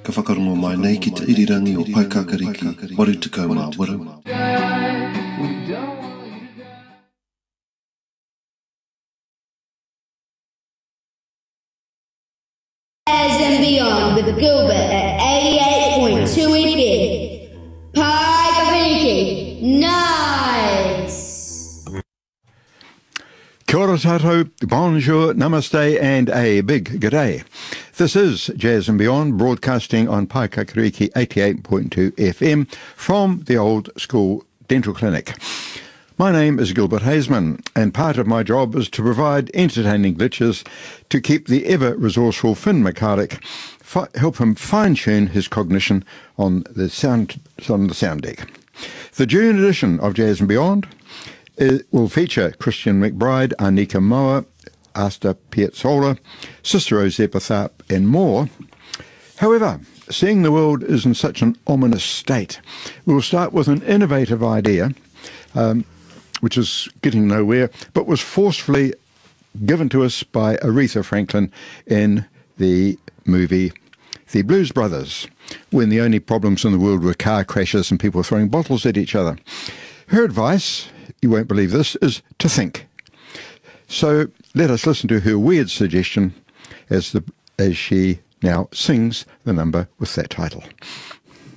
Ka whakarongo mai nei ki te irirangi o Paikakariki, waru tukau mā waru. As and Beyond with Gilbert at 88.2 FM. Paikakariki, nice! Kia ora tātou, bonjour, namaste and a big g'day. This is Jazz and Beyond, broadcasting on Paikakariki 88.2 FM from the Old School Dental Clinic. My name is Gilbert Hazeman, and part of my job is to provide entertaining glitches to keep the ever-resourceful Finn McCardick, help him fine-tune his cognition on the sound deck. The June edition of Jazz and Beyond will feature Christian McBride, Anika Moa, Asta Piazzolla, Sister Ozepa Tharp, and more. However, seeing the world is in such an ominous state, we'll start with an innovative idea, which is getting nowhere, but was forcefully given to us by Aretha Franklin in the movie The Blues Brothers, when the only problems in the world were car crashes and people throwing bottles at each other. Her advice, you won't believe this, is to think. So let us listen to her weird suggestion as she now sings the number with that title.